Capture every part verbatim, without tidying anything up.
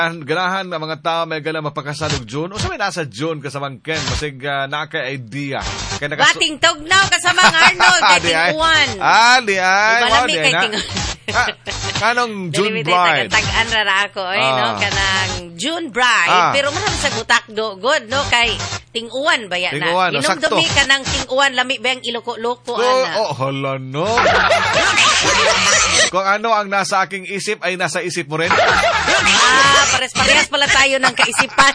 ganahan ang mga tao may gala mapakasalog June. O sa may nasa June kasamang Ken, masig uh, naka-idea. Bating tugnaw kasamang Arnold, kay Ting-uwan. Ah, di ay. Ibalami kay Ting-uwan. Ah, kanong June Bride. Tag-an ra ako, eh, ah. no? Kanang June Bride. Ah. Pero marami sa gutakdo, good, no? Kay Ting-uwan ba yan Ting-uwan, na? Inumdumi ka ng Ting-uwan, lami ba yung iloko-loko, so, ana? Oh, hala, no. Kung ano ang nasa aking isip, ay nasa isip mo rin. Ah, pares-parehas pala tayo ng kaisipan.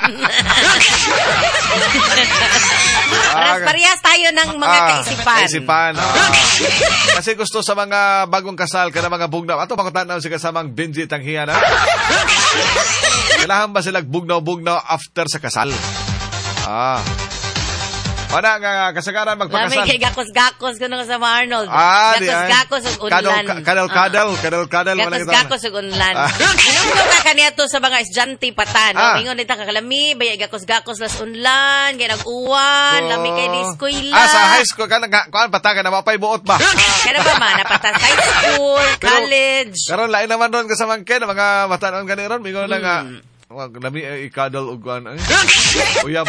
Pares-parehas tayo ng mga ah, kaisipan. Kaisipan. Ah. Kasi gusto sa mga bagong kasal, ka na mga bugnaw. Ato, pakutanaw si kasamang Benji Tanghiya na. Kailangan ba silang bugnaw-bugnaw after sa kasal? Ah. Wala nga kasagaran magpakasal. Lami kay gakos-gakos ko nung sa Arnold. Ah, gakos-gakos ug unlan. Kadal-kadal, kadal-kadal. Gakos-gakos ug unlan. Inumdo ka kaniya to sa mga estudyante patan. Ah. Ingon nita kakalami, baya gakos-gakos las unlan, kay nag-uwan, oh. Lami kay diskuila. Ah, sa high school ka kuan patagan na mapay buot ba? Ah, kaya ba man napatas high school, college. Karon lain naman ron kasamang Ken mga batanon ganiron, mingon na nga. Wag nami eh, ikadal og kuan ay. Uyab.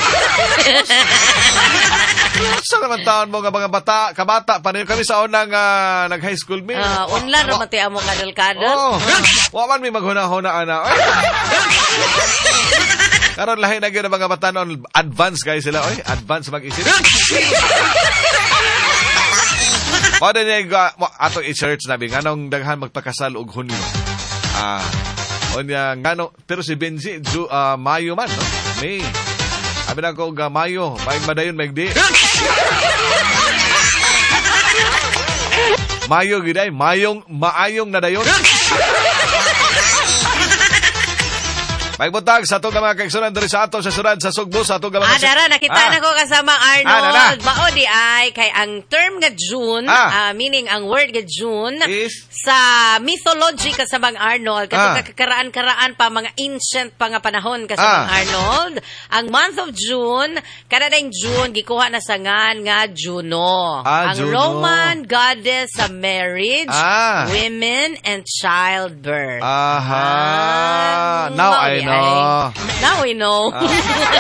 Sa naman taon mo nga mga bata, kabata pa kami sa unang uh, nag-high school mi. Ah, uh, unlan ra mati amo kadal-kadal. Oh. Wa man mi maghuna-huna ana. Karon lahi na gyud ang mga bata noon, advance guys sila oy, advance mag-isip. O din nga ato i-search nabi nganong daghan magpakasal og Hunyo. Ah, onya ngano pero si Benji Ju, uh, Mayo man no? May abi na ko ga Mayo, may madayon may di. Mayo giday, mayong maayong na dayon. May butag sa itong mga kaigsunan dari sa ato sa surad sa Sugbo sa itong mga... Ah, dara, nakita ah. na ko kasama Arnold. Ah, Maodi ay, kay ang term nga June, ah. uh, meaning ang word nga June, is? Sa mythology kasamang Arnold, katong ah. kakaraan-karaan pa, mga ancient pa nga panahon kasamang ah. Arnold, ang month of June, kanadang June, gikuha na sa ngan nga Juno. Ah, ang Juno. Roman goddess sa marriage, ah. women, and childbirth. Aha. Ah, Now I know. Now we know. Uh.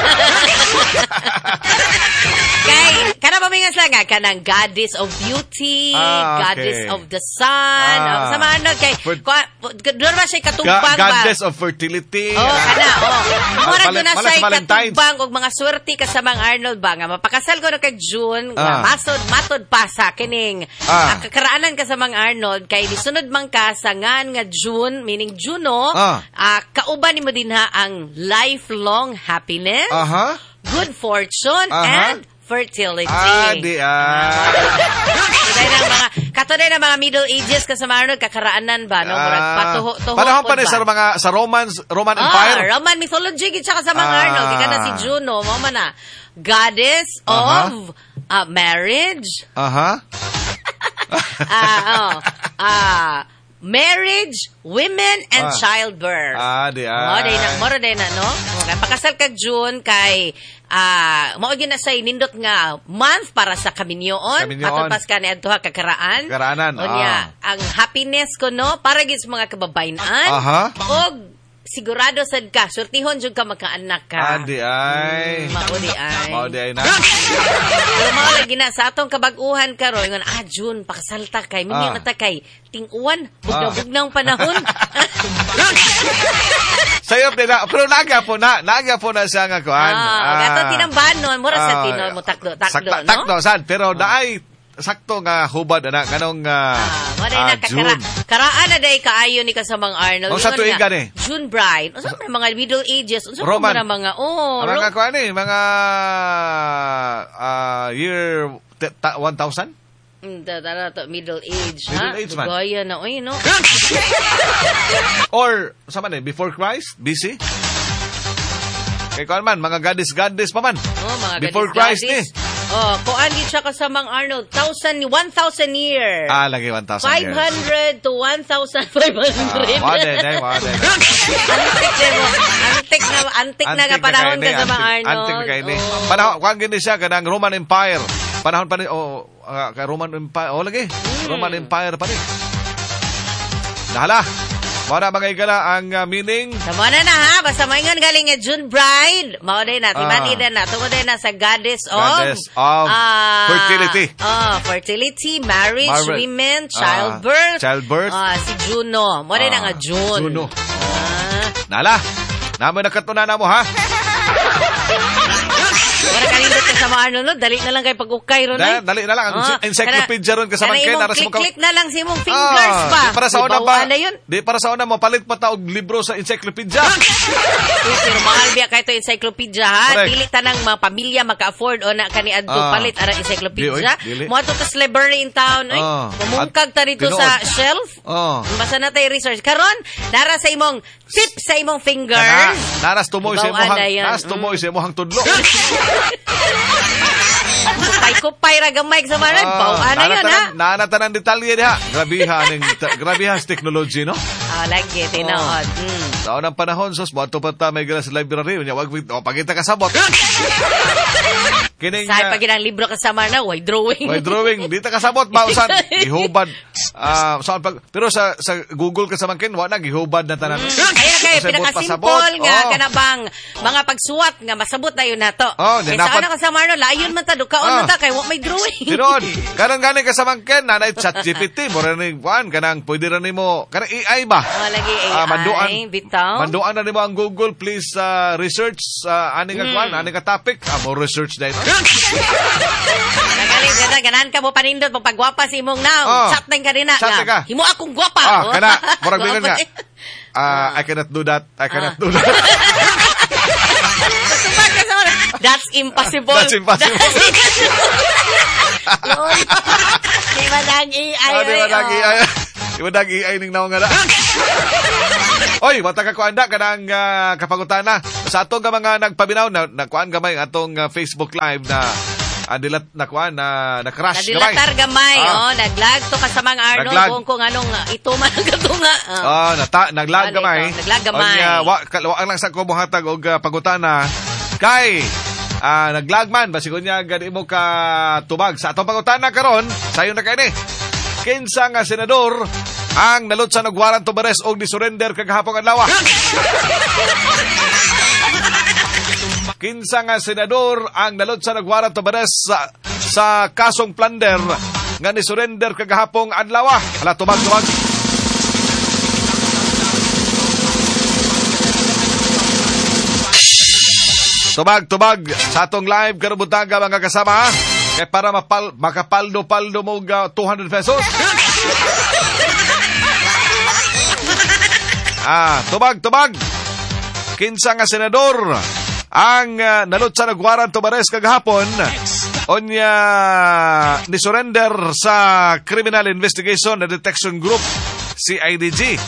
Kay, kana ba mingas lang nga, kanang goddess of beauty, ah, okay. goddess of the sun, ah. sa mga ano, kay, doon ba siya katumbang Ga- goddess ba? Of fertility. Oh, kana, oh. Mura doon na siya katumbang og mga swerte ka sa mga Arnold ba, nga mapakasal ko na kay June, ah. masod, matod pa sa kining, ah. kakaraanan ka sa mga Arnold, kay disunod man ka sa ngan nga June, meaning Juno, ah. uh, kauban ni mo din ha ang lifelong happiness, uh-huh. good fortune, uh-huh. and fertility. Ah, di ah. Katunay ng mga, katunay ng mga Middle Ages kasama Arnold, kakaraanan ba? No? Murag Ah. patuho-tuho. Panahon pa rin sa mga, sa Romans, Roman Empire. Ah, Roman mythology, gid siya kasama ah. Arnold. Kaya na si Juno, mo man na, goddess uh-huh. of uh, marriage. Aha. Uh-huh. Ah, oh. Ah, marriage, women, and ah. childbirth. Ah, di ah. Mo, day na, mo day na, no? Okay, pakasal ka June kay, ah, uh, mo yun na say, nindot nga, month para sa kaminyoon. Kaminyoon. Patulpas ka ni Adtuha kakaraan. Karaanan, Unya, ah. ang happiness ko, no? Para gis mga kababayanan. Aha. Og, sigurado sad ka, surtihon jud ka magkaanak ka. Ah, di ay. Mm, maudi ay. Maudi ay na. Pero mga lagi na, sa atong kabag-uhan karon ngon ah, June, pakasalta kay, minyo ah. na ta kay, ting-uwan, bugnaw-bugnaw panahon. Sayop din na, pero naga po na, naga po na siya nga kuhan. Ah, ah, gato tinambahan nun, mura sa tinoy mo takdo, takdo, sakta, no? Takdo, sad, pero daay, sakto nga hubad na kanong uh, ah, uh, na, kakara, karaan na day kaayo ni kasamang Arnold. O sa tuig gani? June Bride. Unsa man mga Middle Ages? Unsa Roman. man mga oh, mga Ro- kuan ni mga uh, year one thousand? Mm, tara to Middle Age, Middle ha? Age man. Gaya na oy, no? Or sa man eh, before Christ, B C? Kay kuan man, mga goddess goddess pa man. Oh, mga before goddess, Christ ni. eh. Oh, kuan gid siya kasamang Arnold, thousand, one thousand year. Ah, lagi one thousand five hundred to one thousand five hundred. Ah, wala na, wala na. Antik na mo. Antik na, antik na nga panahon ka sa mga Arnold. Antik na kayo ni. Oh. Panahon, kuan gini siya, kanang Roman Empire. Panahon pa ni, oh, uh, Roman Empire, oh lagi. Mm. Roman Empire pa ni. Nahala. Muna mga igala ang uh, meaning. Tama na na ha. Basta maingon galing nga June Bride. Mao din na. Timani din na. Tungod din na sa goddess of, goddess of uh, fertility. Oh, fertility, marriage, Mar- women, childbirth. Uh, childbirth. Uh, si Juno. Mao din uh, na nga June. Juno. Uh. Nala. Namoy nakatunan na mo ha. Para kanindot ka sa mga ano, no? Dali na lang kayo pag-ukay ron, eh. Dali na lang. Ang oh, encyclopedia ron kasama kayo. Kana imong click na lang si imong fingers ah, pa. Di para sa una ba? Di para sa una, mapalit pa taog libro sa encyclopedia. Pero mahal biya kayo ito encyclopedia, ha? Dili tanang mga pamilya maka-afford o na kani adto ah. palit ang encyclopedia. Mo ato tas library in town, eh. Ah. Mamungkag ta dito sa shelf. Oh. Basta na tayo research. Karon, nara sa imong tip sa imong fingers. Naras tumoy sa imong naras tumoy sa imong tudlo. Kupay-kupay ra gamay sa maran. Uh, Bawaan na yun, ha? Nanatanan detalye diha. Grabiha ning grabiha sa technology, no? Ah, lagi tinood. Oh. Mm. Sa unang panahon, sos mo ato pa ta may gala sa library, unya wag oh, pagita ka sabot. Kining sa pag ginang libro kasama na, why drawing? Why drawing? Di ta kasabot ba usan gihubad. Ah, uh, so, pag, pero sa sa Google kasama kin wa na gihubad na tanan. Ay kay pinaka-simple nga oh. kanabang mga pagsuwat nga masabot na yun nato. Oh, kay sa una kasama no, layon man ta dukaon man ta kay wa may drawing. Tinon, kanang gani kasama kin nanay ChatGPT mo rin kuan kanang pwede ra nimo kanang A I ba? Oh, lagi A I. Uh, manduan, bitaw. Manduan na nimo ang Google, please uh, research uh, ani nga mm. kuan, ani nga topic, ah, mo research dai. Nagaling ganda ganan ka mo panindot pag pagwapa si imong now. Oh, chat nang kanina nga. Himo akong gwapa. Ah, oh. kana murag bingon nga. Ah, uh, I cannot do that. I cannot uh. do that. That's impossible. That's impossible. Di ba nang A I? Oh, di ba nang A I? Di ba nang A I ning naong nga na? Oy, wata ka kuanda kanang uh, kapangutana. Sa atong ka mga nagpabinaw na nakuan gamay atong uh, Facebook Live na uh, dilat na kuan na na crash gamay. Nadilatar gamay, ah. oh, naglag to ka sa mga Arnold kung kung anong uh, ito man ang katunga. Oh, oh nata naglag gamay. Naglag gamay. Onya wa, wa lang sa ko buhatag og uh, pangutana kay uh, naglag man basig unya gadi mo ka tubag sa atong pangutana karon sayo na kay ni. Kinsa nga senador ang nalutsan og warrant to arrest og ni-surrender kagahapon adlaw. Kinsa nga senador ang nalutsan og warrant to arrest sa, sa kasong plunder nga ni-surrender kagahapon adlaw. Hala tubag-tubag. Tubag-tubag sa atong live karubutaga mga kasama kay para mapal, makapaldo-paldo mo uh, two hundred pesos. Ah, tubag-tubag. Kinsa nga senador ang uh, nalutsan og warrant to arrest kagahapon onya ni surrender sa Criminal Investigation and Detection Group C I D G.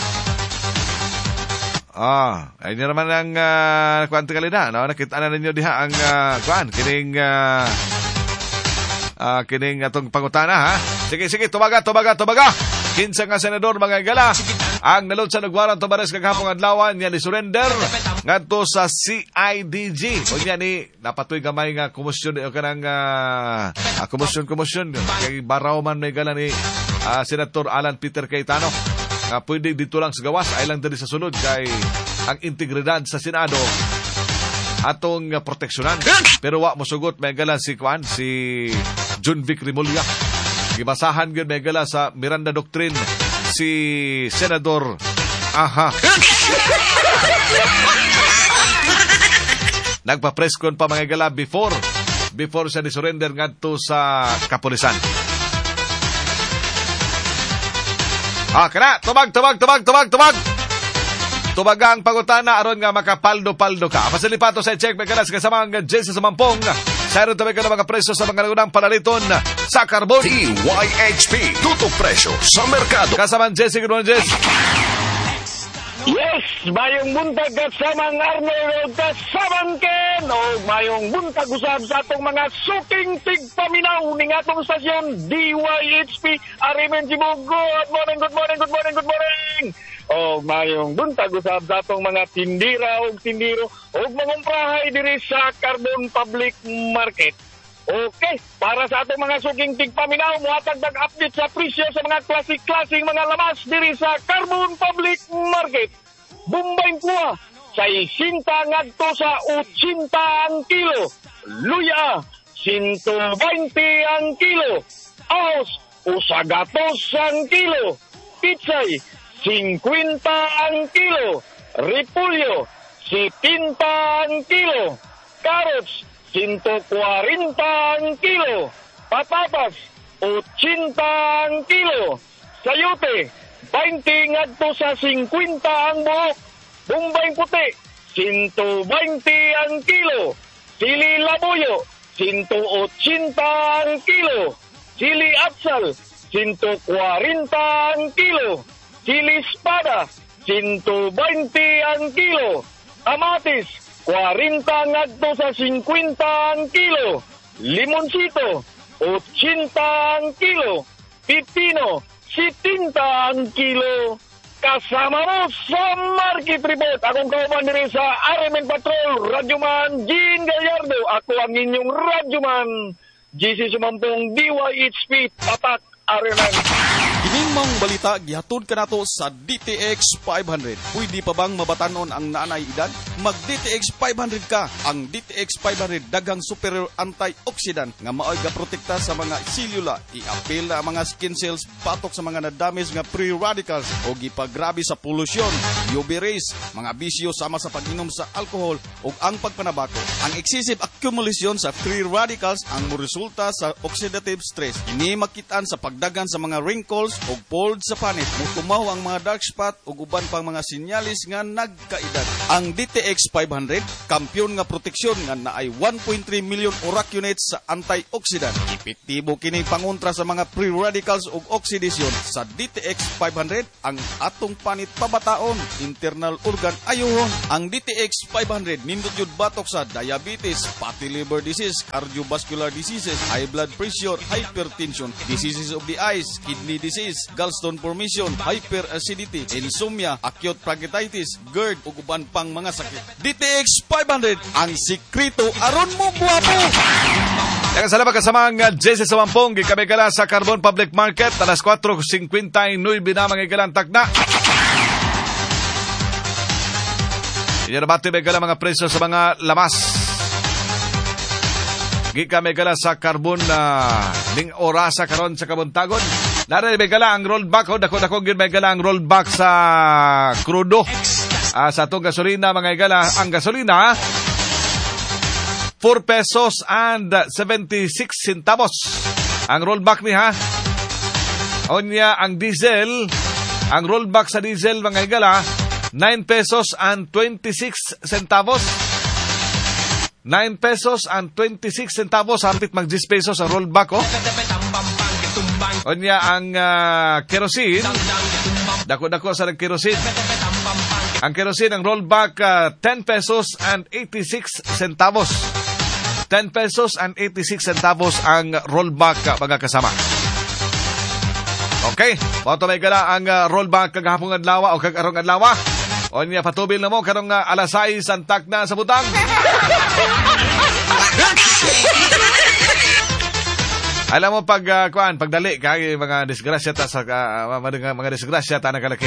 Ah, ay niya naman ang uh, kuan tingali na. No? Nakita na ninyo diha ang uh, kuan kining uh, uh, kining atong pangutana ha. Sige sige tubaga tubaga tubaga. Kinsa nga senador mga igala ang nalutsan og warrant to arrest kagahapon adlaw niya ni surrender ngadto sa C I D G. Unya ni napatoy gamay nga komisyon o kanang uh, uh, komisyon komisyon kay baraw man may gala ni uh, Senator Alan Peter Cayetano. Uh, pwede dito lang sa gawas ay lang dali sa sulod kay ang integridad sa Senado atong uh, proteksyonan. Pero wa mosugot may gala si Kwan si John Vic Rimulya. Gibasahan gyud may gala sa Miranda Doctrine si Senador aha nagpa-preskon pa mga gala before before siya ni-surrender ngadto sa kapulisan. Ah, kana tubag tubag tubag tubag tubag tubagang pangutana aron nga makapaldo-paldo ka. Pasilipato sa check may kana sa kasamang Jesse sa Mampong. Sayro tabi ka na mga presyo sa mga nagunang palaliton sa carbon. D Y H P, tutok presyo sa merkado. Kasamang Jesse, good morning, Jesse. Yes, mayong buntag kasamang Arnold kasamang Ken. O mayong buntag usab sa atong mga suking tigpaminaw ning atong stasyon D Y H P. Arimen Jibo, good morning, good morning, good morning, good morning. O mayong buntag usab sa atong mga tindira o tindiro o mangumprahay diri sa Carbon Public Market. Okay, para sa atong mga suking tigpaminaw, muhatag nag-update sa presyo sa mga klasik-klasing mga lamas diri sa Carbon Public Market. Bumbay kuha, sa isinta ngadto sa utsinta ang kilo. Luya, sinto bainte ang kilo. Ahos, usagatos ang kilo. Pitsay, singkwinta ang kilo. Repulyo, sitinta ang kilo. Carrots, sinto kwarenta ang kilo. Patatas, utsinta ang kilo. Sayote, bainte ngadto sa singkwinta ang buhok. Bumbay puti, sinto bainte ang kilo. Sili labuyo, sinto otsinta ang kilo. Sili atsal, sinto kwarenta ang kilo. Sili espada, sinto bainte ang kilo. Amatis, kwarenta ngadto sa singkwinta ang kilo. Limonsito, otsinta ang kilo. Pipino, sitinta ang kilo. Kasama mo sa Market Report. Akong kauban diri sa R M N Patrol, Radyoman Jean Gallardo. Ako ang inyong Radyoman, G C Sumampong D Y H P, Tatak R M N. Kining mong balita gihatod ka nato sa D T X five hundred. Pwede pa bang mabatanon ang naanay edad? Mag D T X five hundred ka. Ang D T X five hundred daghang superior antioxidant nga maoy ga protekta sa mga selula, i-appeal na ang mga skin cells patok sa mga na-damage nga free radicals o gipagrabe sa polusyon, U V rays, mga bisyo sama sa pag-inom sa alcohol ug ang pagpanabako. Ang excessive accumulation sa free radicals ang moresulta sa oxidative stress. Ini makitaan sa pagdagan sa mga wrinkles o fold sa panit, mutumaw ang mga dark spot o uban pang mga sinyalis nga nagkaedad. Ang D T X five hundred, kampyon nga proteksyon nga naay one point three million urac units sa antioxidant. Epektibo kini pangontra sa mga free radicals ug oxidation. Sa D T X five hundred, ang atong panit pabataon, internal organ ayohon. Ang D T X five hundred nindot yun batok sa diabetes, fatty liver disease, cardiovascular diseases, high blood pressure, hypertension, diseases of the eyes, kidney disease, gallstone formation, hyperacidity, insomnia, acute pancreatitis, GERD ug uban pang mga sakit. D T X five hundred, ang sikreto aron mo guwapo. Yang salamat kasamang J C Sumampong, kami kala sa Carbon Public Market, alas four fifty-nine na mga ikalang takna. Inarabati may kala mga presyo sa mga lamas. Gika may gala sa carbon na uh, ning orasa karon sa kabuntagon. Naray may gala ang rollback o dako-dako gid may gala ang rollback sa krudo. Uh, sa atong gasolina mga gala, ang gasolina four pesos and seventy-six centavos. Ang rollback ni ha. Onya ang diesel, ang rollback sa diesel mga gala nine pesos and twenty-six centavos. nine pesos and twenty-six centavos, hapit mag ten pesos ang rollback oh. Onya ang uh, kerosene, dako-dako sa kerosene. Ang kerosene ang rollback uh, ten pesos and eighty-six centavos. ten pesos and eighty-six centavos ang rollback uh, mga kasama. Okay, pato may gala ang uh, rollback kagahapon adlaw o kagarong adlaw. Onya patubil na mo karong uh, alas sais ang takna sa butang. Alam mo pag uh, kuan pagdali kay mga disgrasya ta sa uh, mga, mga disgrasya ta nakalaki.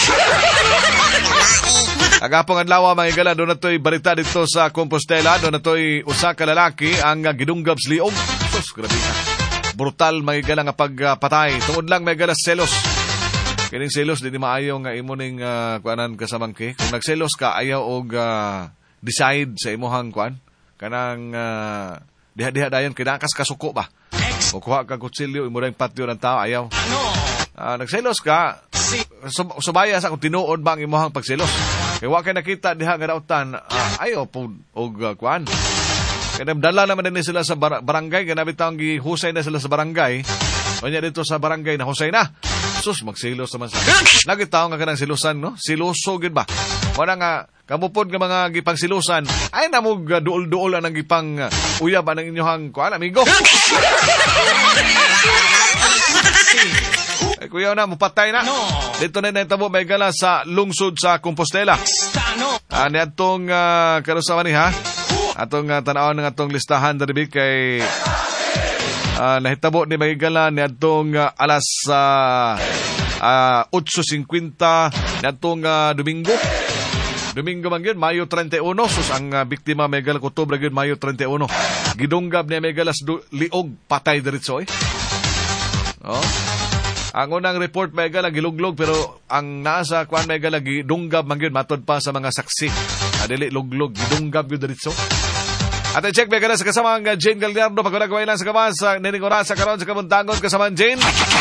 Agapong adlaw mga igala do natoy balita dito sa Compostela, do natoy usa ka lalaki ang uh, gidunggab sa liog. Sus, grabe ka. Brutal mga igala nga pagpatay. Uh, Tungod lang mga igala selos. Kining selos di maayo nga imo ning uh, kuanan kasamang ki. Kung nagselos ka ayaw og uh, decide sa imong kuan kanang uh, diha-diha dayon kinakas kasuko ba. O kuha ka kutsilyo imo dang patyo ng tao ayaw. Uh, nagselos ka sub- subaya sa kung tinuod ba ang imong pagselos. Kay wa kay nakita diha nga dautan uh, ayaw pud og uh, kuan. Kaya dala naman din sila sa bar- barangay ganabit ang gihusay na sila sa barangay. Kanya dito sa barangay na husay na. Sus, magsilos naman sa... Nagitaw nga ka ng silusan, no? Siluso, gid ba? Wala nga, kamupod nga mga gipang silusan, ay namog uh, duol-duol ang gipang uh, uyab ang inyohang kuan, amigo. Ay, kuya na, mupatay na. Dito na naitabo, may gala sa lungsod sa Compostela. Uh, ni atong uh, karusaman ni, ha? Atong uh, tanawan ng atong listahan, Daribig, kay... Uh, nahitabo ni Mahigala ni atong uh, alas uh, uh, eight fifty ni atong uh, Domingo. Domingo man yun, Mayo thirty-one. Sus, ang uh, biktima Mahigala Kutob yun, Mayo thirty-one. Gidunggab ni Mahigala sa liog, patay diretso eh. Oh. Ang unang report Mahigala giluglog, pero ang nasa kuan Mahigala gidunggab man yun, matod pa sa mga saksi. Adili luglog, gidunggab yun diretso. At i-check ba ka na sa kasamang Jane Gallardo pagkunagaway lang sa kamas sa ninigura sa karon sa kabuntangon kasamang Jane.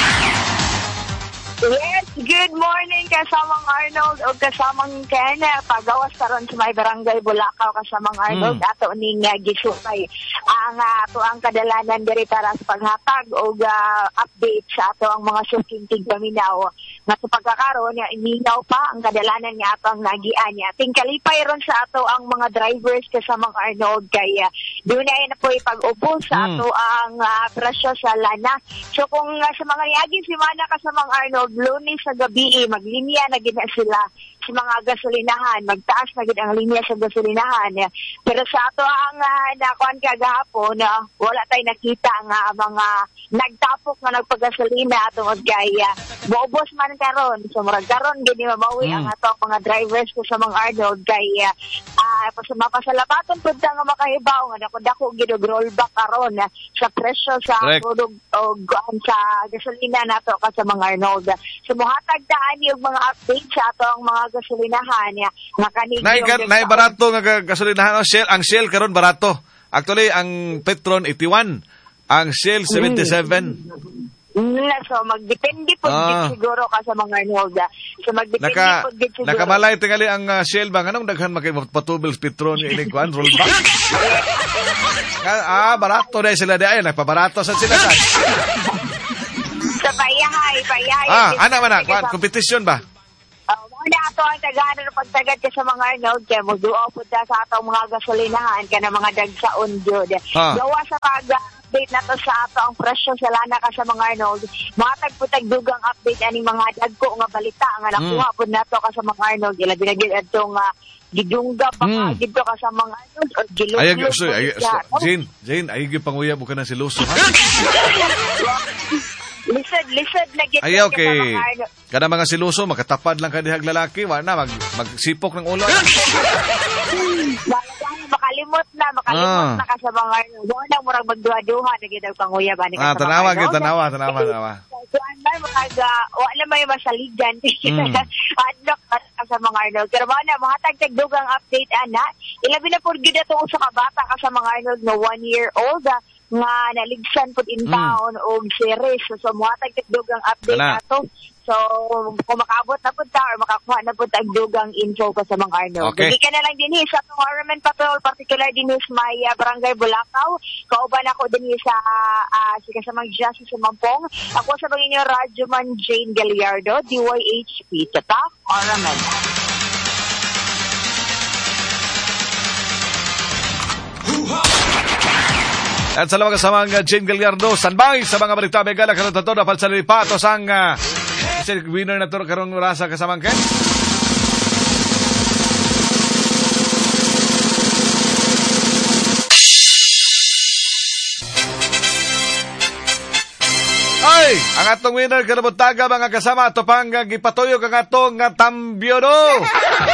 Yes, good morning kasamang Arnold o kasamang Ken. Pagawas karon sa may barangay Bulacau kasamang Arnold mm. ato ning uh, gisupay ang ato uh, ang kadalanan diri para sa paghatag o uh, update sa ato ang mga suking tigpaminaw nga sa pagkakaroon niya iminaw pa ang kadalanan nga ato ang nagian niya. Tingkalipay ron sa ato ang mga drivers kasamang Arnold kay uh, doon ay na po ipag-upo sa ato mm. ang uh, presyo sa lana. So kung uh, sa mga niaging simana kasamang Arnold Lunes sa gabi, maglinya na gina sila sa mga gasolinahan. Magtaas na gid ang linya sa gasolinahan. Pero sa ato ang uh, nakuan kagahapon, uh, wala tayo nakita nga mga nagtapok nga nagpagasolina atong gaya. Boobos man karon. So murag karon gid mabawi mm. ang ato mga drivers ko sa mga Arnold kaya uh, sa mapasalabaton pud nga makahibaw nga dako-dako gid og rollback karon uh, sa presyo sa produk o sa gasolina nato ka sa mga Arnold. So muhatag daan yung mga update sa ato ang mga gasolinahan niya nga kanino nay nay barato nga gasolinahan ang Shell ang Shell karon barato actually ang Petron eighty-one ang Shell seventy-seven mm. So magdepende po ah. siguro ka sa mga Arnold. So magdepende Naka, po siguro nakamalay tingali ang uh, Shell ba nganong daghan makipatubel Petron inig kuan rollback. Ah barato dai sila dai nagpabarato sa sila dai. Sa payahay, payahay. Ah, ana man na, competition ba? Oh, muna ato ang tagahan ng pagtagad ka sa mga Arnold, kaya magduo po sa atong mga gasolinahan, ka na mga dagsaon jud. Ah. Gawa sa pag-update na to sa ato ang presyo sa lana ka sa mga Arnold, matag po tagdugang update aning mga dagko nga balita nga nakuha mm. po nato ka sa mga Arnold, ila binagid atong uh, gidungga pa mm. gito ka sa mga Arnold o giluglo. Ay, so, ay, so, Jane, Jane, ay gipanguyab mo ka ng siluso, ha? Lisod, lisod na gito. Ay, okay. Kada mga siluso, makatapad lang kadihag lalaki, wala na, mag, magsipok ng ulo. Makalimot na, makalimot ah. na ka sa mga, doon na murag magduha-duha, nagidag panguyab. Ah, tanawa, kita, tanawa, tanawa, tanawa. So, anay, mga, wala may masaligan. Adlock ka sa mga Arnold. Pero mga na, mga tagtagdugang update, ana, ilabi na po gida itong sa kabata ka sa mga Arnold na one year old, nga naligsan po in town mm. o series. So, so mga tagtagdugang update na to. So, kung makaabot na po ta or makakuha na po tagdugang info pa sa mga Arnold. Okay. Hindi ka na lang din sa itong Harriman Patrol, particular din sa may uh, Barangay Bulacau. Kauban ako din sa uh, si kasamang Justice sa Mampong. Ako sa bagay niyo, Radyoman Jane Gallardo, D Y H P, Tata, Harriman. At sa mga kasamang uh, Jane Gallardo, standby sa mga balita Megala karon tato dapat sa lipatos ang uh, winner na to karon rasa kasamang Ken. Ay, ang atong winner karon butaga mga kasama ato pang uh, gipatuyo kang atong uh, tambyono.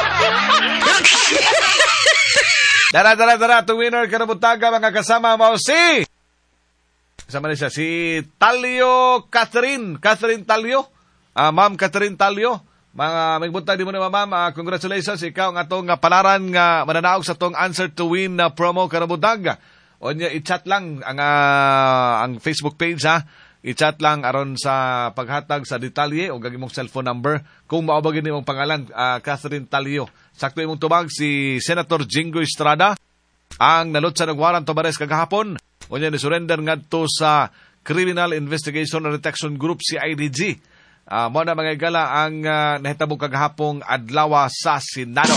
Dara, dara, dara. Itong winner, kanabutaga, mga kasama mo si... Kasama na siya, si Talio Catherine. Catherine Talio. Uh, Ma'am Catherine Talio. Mga magbuntag di mo na, ma'am. Uh, congratulations. Ikaw ang atong uh, palaran nga uh, mananaog sa itong answer to win na uh, promo kanabutaga. O niya, i-chat lang ang, uh, ang Facebook page, ha. I-chat lang aron sa paghatag sa detalye o gagawin mong cellphone number kung maubagin nimong pangalan, uh, Catherine Talio. Sakto imong tubag si Senator Jingo Estrada ang nalutsa ng warrant to arrest kagahapon. Unya ni surrender ngadto sa Criminal Investigation and Detection Group C I D G. Uh, mo na mga igala ang uh, nahitabong kagahapong adlaw sa Senado.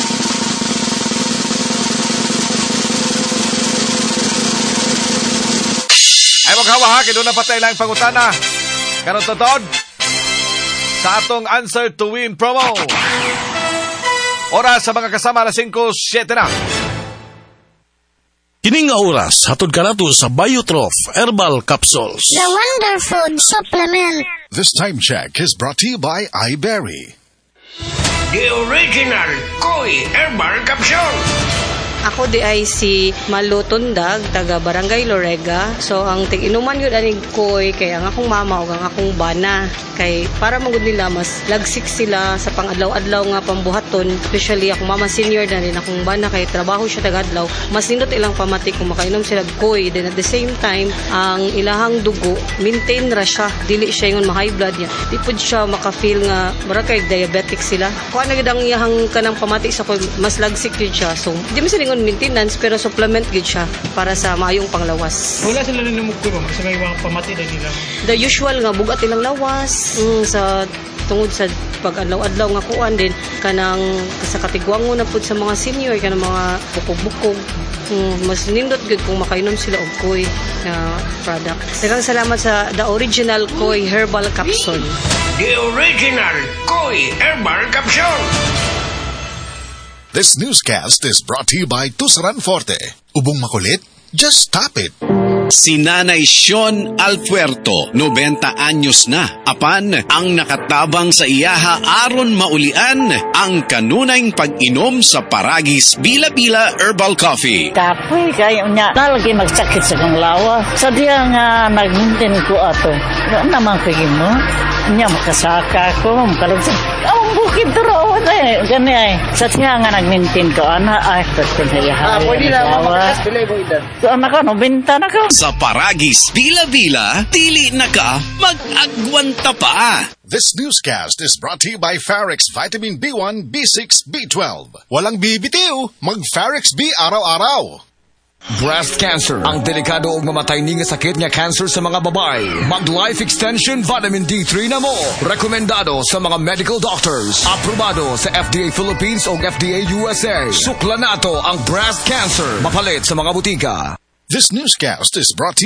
Ay maghawa ha, kaya doon na patay lang pangutana. Karon totod sa atong answer to win promo. Oras sa mga kasama na five seven na. Kining nga oras, hatod ka nato sa Biotrof Herbal Capsules. The Wonder Food Supplement. This time check is brought to you by iBerry. The original Koi Herbal Capsule. Ako di ay si Malu Tundag, taga Barangay Lorega. So, ang tig-inuman yun aning koy, kaya ang akong mama o ang akong bana. Kay para magud nila, mas lagsik sila sa pang-adlaw-adlaw nga pambuhaton. Especially akong mama senior na rin akong bana, kay trabaho siya taga-adlaw. Mas nindot ilang pamati kung makainom sila koy. Then at the same time, ang ilahang dugo, maintain ra siya. Dili siya yung ma-high blood niya. Di po siya maka-feel nga, mara kay diabetic sila. Kung ano ang iyahang kanang pamati sa koy, mas lagsik yun siya. So, di mo sila maintenance pero supplement gid siya para sa maayong panglawas. Wala sila na namugko ba? Kasi may mga pamati na nila. The usual nga bugat ilang lawas mm, sa tungod sa pag-adlaw-adlaw nga kuan din kanang sa katigwango na pud sa mga senior kanang mga bukog-bukog. Mm, mas nindot gud kung makainom sila og koy na product. Daghang salamat sa the original Koi Herbal Capsule. The original Koi Herbal Capsule. This newscast is brought to you by Tusaran Forte. Ubong makulit? Just stop it. Si Nanay Sean Alpuerto, ninety anyos na. Apan, ang nakatabang sa iyaha aron maulian ang kanunayng pag-inom sa Paragis Bila-Bila Herbal Coffee. Kapoy kayo niya, talagi magsakit sa kong lawa. Sadya nga nag-maintain ko ato. Ano naman kagin mo? Niya makasaka ko, makalagsan. Ang bukid duro eh. Gani ay. Sadya nga nag-maintain ko. Ana, ay, pwede na iyaha. Ah, pwede na. Mapakasbilay mo ilan. So, anak ka, no, benta na ka. Sa Paragis Bila-Bila, dili na ka mag-agwanta pa. This newscast is brought to you by Farex Vitamin B one, B six, B twelve. Walang bibitiw, mag-Farex B araw-araw. Breast cancer, ang delikado o mamatay ni nga sakit nga cancer sa mga babae. Mag-Life Extension Vitamin D three na mo. Rekomendado sa mga medical doctors. Aprobado sa F D A Philippines o F D A U S A. Sukla nato ang breast cancer. Mapalit sa mga butika. This newscast is brought to you